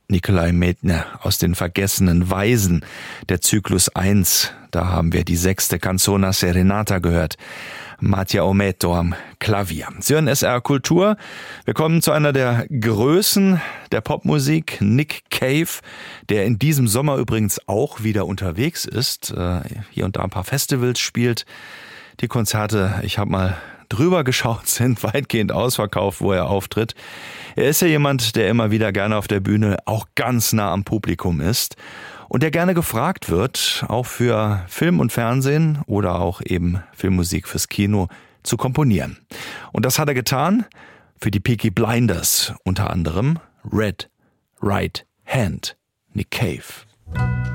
Nikolai Medtner aus den Vergessenen Weisen, der Zyklus 1. Da haben wir die 6. Canzona Serenata gehört. Mattia Ometto am Klavier. Sie hören SR Kultur. Wir kommen zu einer der Größen der Popmusik, Nick Cave, der in diesem Sommer übrigens auch wieder unterwegs ist, hier und da ein paar Festivals spielt. Die Konzerte, ich habe mal drüber geschaut, sind weitgehend ausverkauft, wo er auftritt. Er ist ja jemand, der immer wieder gerne auf der Bühne auch ganz nah am Publikum ist und der gerne gefragt wird, auch für Film und Fernsehen oder auch eben Filmmusik fürs Kino zu komponieren. Und das hat er getan für die Peaky Blinders, unter anderem Red Right Hand, Nick Cave.